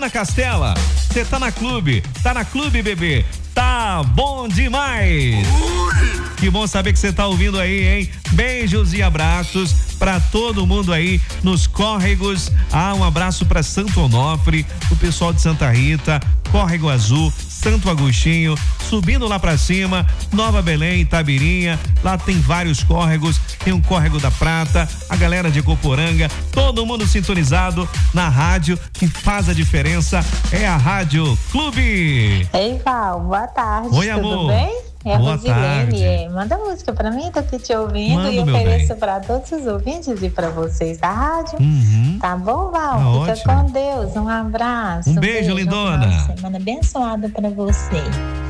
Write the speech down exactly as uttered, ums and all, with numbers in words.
Ana Castela, você tá na clube, tá na clube, bebê. Tá bom demais. Que bom saber que você tá ouvindo aí, hein? Beijos e abraços pra todo mundo aí nos córregos. Ah, um abraço pra Santo Onofre, o pessoal de Santa Rita, Córrego Azul, Santo Agostinho, subindo lá pra cima, Nova Belém, Itabirinha, lá tem vários córregos, tem um córrego da Prata, a galera de Coporanga, todo mundo sintonizado na rádio que faz a diferença, é a Rádio Clube. Ei, Val, boa tarde. Oi, tudo amor. bem? É a Boa Rosilene. tarde. É, manda música pra mim, tô aqui te ouvindo. Manda, e meu ofereço bem. pra todos os ouvintes e pra vocês da rádio. Uhum. Tá bom, Val? Tá Fica ótimo. com Deus. Um abraço. Um beijo, lindona. Uma semana abençoada pra você.